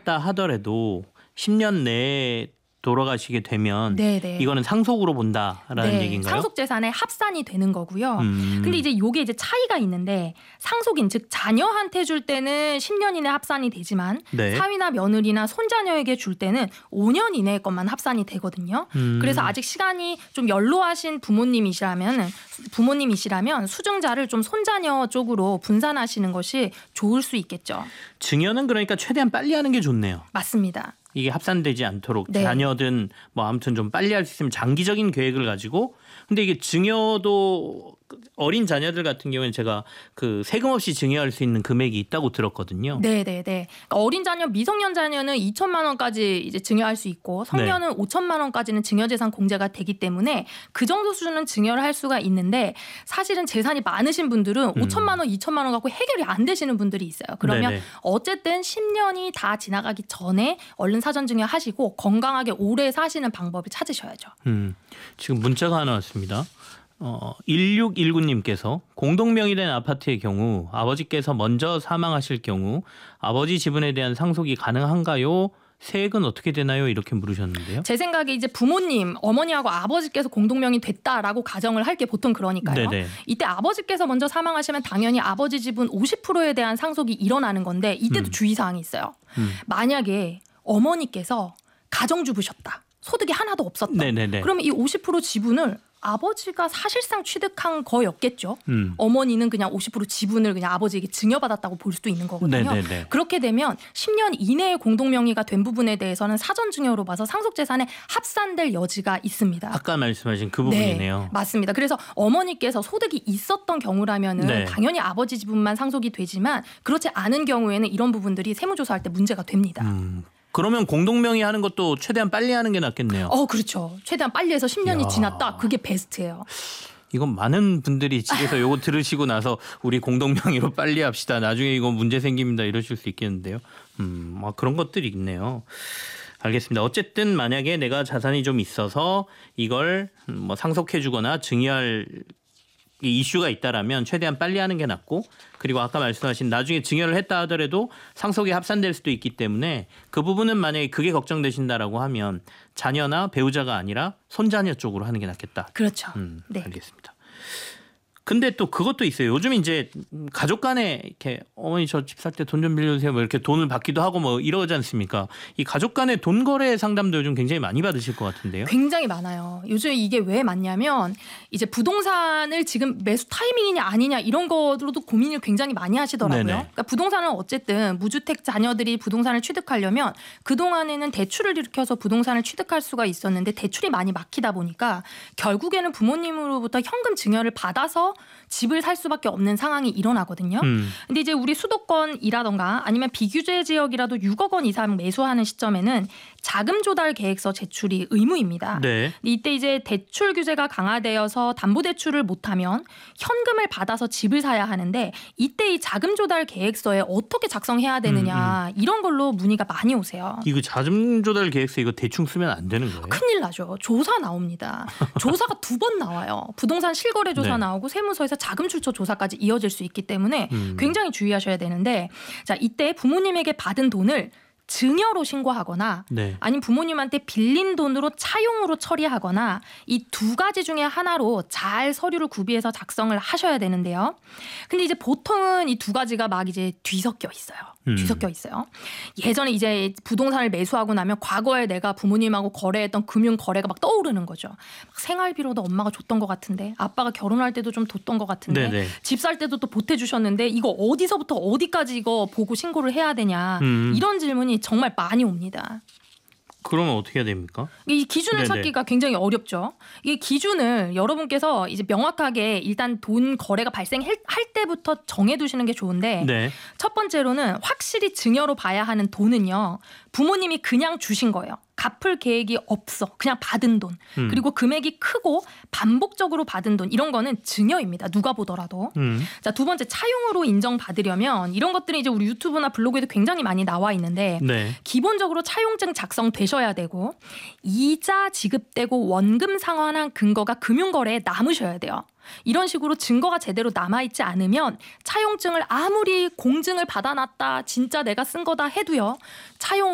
했다 하더라도 10년 내에 돌아가시게 되면 네네. 이거는 상속으로 본다라는 네, 얘기인가요? 상속재산에 합산이 되는 거고요. 근데 이제 요게 이제 차이가 있는데 상속인 즉 자녀한테 줄 때는 10년 이내 합산이 되지만 네. 사위나 며느리나 손자녀에게 줄 때는 5년 이내의 것만 합산이 되거든요. 그래서 아직 시간이 좀 연로하신 부모님이시라면 수증자를 좀 손자녀 쪽으로 분산하시는 것이 좋을 수 있겠죠. 증여는 그러니까 최대한 빨리 하는 게 좋네요. 맞습니다. 이게 합산되지 않도록 네. 자녀든 뭐 아무튼 좀 빨리 할 수 있으면 장기적인 계획을 가지고 근데 이게 증여도 어린 자녀들 같은 경우에는 제가 그 세금 없이 증여할 수 있는 금액이 있다고 들었거든요. 네네네. 그러니까 어린 자녀, 미성년 자녀는 2천만 원까지 이제 증여할 수 있고 성년은 5천만 원까지는 증여재산 공제가 되기 때문에 그 정도 수준은 증여를 할 수가 있는데 사실은 재산이 많으신 분들은 5천만 원, 2천만 원 갖고 해결이 안 되시는 분들이 있어요. 그러면 네네. 어쨌든 10년이 다 지나가기 전에 얼른 사전 증여하시고 건강하게 오래 사시는 방법을 찾으셔야죠. 지금 문자가 하나 왔습니다. 1619님께서 공동명의된 아파트의 경우 아버지께서 먼저 사망하실 경우 아버지 지분에 대한 상속이 가능한가요? 세액은 어떻게 되나요? 이렇게 물으셨는데요. 제 생각에 이제 부모님, 어머니하고 아버지께서 공동명의 됐다라고 가정을 할 게 보통 그러니까요. 네네. 이때 아버지께서 먼저 사망하시면 당연히 아버지 지분 50%에 대한 상속이 일어나는 건데 이때도 주의사항이 있어요. 만약에 어머니께서 가정주부셨다. 소득이 하나도 없었다. 네네네. 그러면 이 50% 지분을 아버지가 사실상 취득한 거였겠죠. 어머니는 그냥 50% 지분을 그냥 아버지에게 증여받았다고 볼 수도 있는 거거든요. 네네네. 그렇게 되면 10년 이내에 공동명의가 된 부분에 대해서는 사전 증여로 봐서 상속재산에 합산될 여지가 있습니다. 아까 말씀하신 그 부분이네요. 네, 맞습니다. 그래서 어머니께서 소득이 있었던 경우라면은 네. 당연히 아버지 지분만 상속이 되지만 그렇지 않은 경우에는 이런 부분들이 세무조사할 때 문제가 됩니다. 그러면 공동명의 하는 것도 최대한 빨리 하는 게 낫겠네요. 그렇죠. 최대한 빨리 해서 10년이 이야. 지났다. 그게 베스트예요. 이건 많은 분들이 집에서 요거 들으시고 나서 우리 공동명의로 빨리 합시다. 나중에 이거 문제 생깁니다. 이러실 수 있겠는데요. 그런 것들이 있네요. 알겠습니다. 어쨌든 만약에 내가 자산이 좀 있어서 이걸 뭐 상속해주거나 증여할 이슈가 있다라면 최대한 빨리 하는 게 낫고 그리고 아까 말씀하신 나중에 증여를 했다 하더라도 상속이 합산될 수도 있기 때문에 그 부분은 만약에 그게 걱정되신다라고 하면 자녀나 배우자가 아니라 손자녀 쪽으로 하는 게 낫겠다. 그렇죠. 네. 알겠습니다. 근데 또 그것도 있어요. 요즘 이제 가족 간에 이렇게 어머니 저 집 살 때 돈 좀 빌려주세요. 뭐 이렇게 돈을 받기도 하고 뭐 이러지 않습니까? 이 가족 간의 돈 거래 상담도 요즘 굉장히 많이 받으실 것 같은데요. 굉장히 많아요. 요즘 이게 왜 많냐면 이제 부동산을 지금 매수 타이밍이냐 아니냐 이런 것으로도 고민을 굉장히 많이 하시더라고요. 네네. 그러니까 부동산은 어쨌든 무주택 자녀들이 부동산을 취득하려면 그동안에는 대출을 일으켜서 부동산을 취득할 수가 있었는데 대출이 많이 막히다 보니까 결국에는 부모님으로부터 현금 증여를 받아서 집을 살 수밖에 없는 상황이 일어나거든요. 근데 이제 우리 수도권이라던가 아니면 비규제 지역이라도 6억 원 이상 매수하는 시점에는 자금 조달 계획서 제출이 의무입니다. 네. 이때 이제 대출 규제가 강화되어서 담보대출을 못하면 현금을 받아서 집을 사야 하는데 이때 이 자금 조달 계획서에 어떻게 작성해야 되느냐 이런 걸로 문의가 많이 오세요. 이거 자금 조달 계획서 이거 대충 쓰면 안 되는 거예요? 큰일 나죠. 조사 나옵니다. 조사가 2번 나와요. 부동산 실거래 조사 네. 나오고 세무서에서 자금 출처 조사까지 이어질 수 있기 때문에 굉장히 주의하셔야 되는데 자 이때 부모님에게 받은 돈을 증여로 신고하거나 네. 아니면 부모님한테 빌린 돈으로 차용으로 처리하거나 이 2가지 중에 하나로 잘 서류를 구비해서 작성을 하셔야 되는데요. 근데 이제 보통은 이 2가지가 막 이제 뒤섞여 있어요. 뒤섞여 있어요. 예전에 이제 부동산을 매수하고 나면 과거에 내가 부모님하고 거래했던 금융 거래가 막 떠오르는 거죠. 막 생활비로도 엄마가 줬던 것 같은데 아빠가 결혼할 때도 좀 뒀던 것 같은데 네네. 집 살 때도 또 보태주셨는데 이거 어디서부터 어디까지 이거 보고 신고를 해야 되냐 이런 질문이 정말 많이 옵니다. 그러면 어떻게 해야 됩니까? 이 기준을 네네. 찾기가 굉장히 어렵죠. 이 기준을 여러분께서 이제 명확하게 일단 돈 거래가 발생할 때부터 정해두시는 게 좋은데 네. 첫 번째로는 확실히 증여로 봐야 하는 돈은요. 부모님이 그냥 주신 거예요. 갚을 계획이 없어. 그냥 받은 돈. 그리고 금액이 크고 반복적으로 받은 돈. 이런 거는 증여입니다. 누가 보더라도. 자, 2번째 차용으로 인정받으려면 이런 것들이 이제 우리 유튜브나 블로그에도 굉장히 많이 나와 있는데 네. 기본적으로 차용증 작성되셔야 되고 이자 지급되고 원금 상환한 근거가 금융거래에 남으셔야 돼요. 이런 식으로 증거가 제대로 남아있지 않으면 차용증을 아무리 공증을 받아놨다 진짜 내가 쓴 거다 해도요. 차용